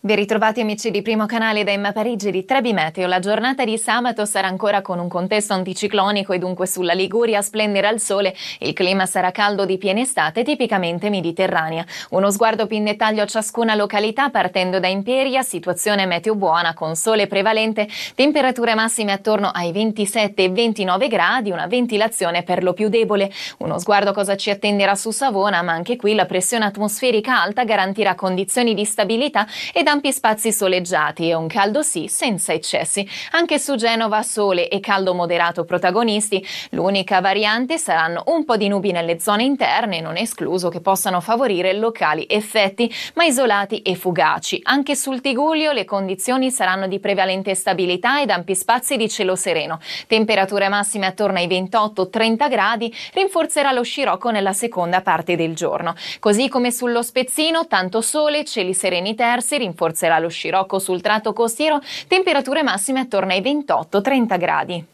Ben ritrovati amici di Primo Canale da Emma Parigi di Trebi Meteo. La giornata di sabato sarà ancora con un contesto anticiclonico e dunque sulla Liguria splenderà il sole. Il clima sarà caldo di piena estate, tipicamente mediterranea. Uno sguardo più in dettaglio a ciascuna località partendo da Imperia, situazione meteo buona con sole prevalente, temperature massime attorno ai 27 e 29 gradi, una ventilazione per lo più debole. Uno sguardo a cosa ci attenderà su Savona, ma anche qui la pressione atmosferica alta garantirà condizioni di stabilità ed ampi spazi soleggiati e un caldo sì senza eccessi. Anche su Genova sole e caldo moderato protagonisti. L'unica variante saranno un po' di nubi nelle zone interne, non è escluso che possano favorire locali effetti, ma isolati e fugaci. Anche sul Tigullio le condizioni saranno di prevalente stabilità ed ampi spazi di cielo sereno. Temperature massime attorno ai 28-30 gradi, rinforzerà lo scirocco nella seconda parte del giorno. Così come sullo Spezzino, tanto sole, cieli sereni terzi, rinforzerà lo scirocco sul tratto costiero, temperature massime attorno ai 28-30 gradi.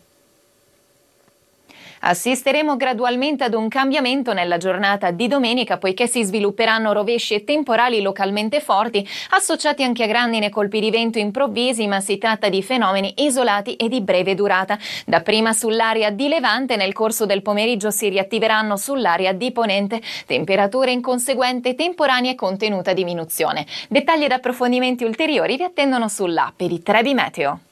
Assisteremo gradualmente ad un cambiamento nella giornata di domenica poiché si svilupperanno rovesci e temporali localmente forti, associati anche a grandine colpi di vento improvvisi, ma si tratta di fenomeni isolati e di breve durata. Dapprima sull'area di Levante, nel corso del pomeriggio si riattiveranno sull'area di Ponente, temperature in conseguente temporanea e contenuta diminuzione. Dettagli ed approfondimenti ulteriori vi attendono sull'app di Trebi Meteo.